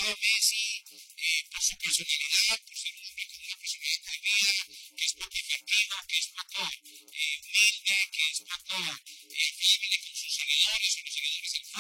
Leo Messi por su personalidad, por ser un hombre con una personalidad muy vida, que es poco efectivo, que es poco humilde, que es poco fiable con sus seguidores o los seguidores del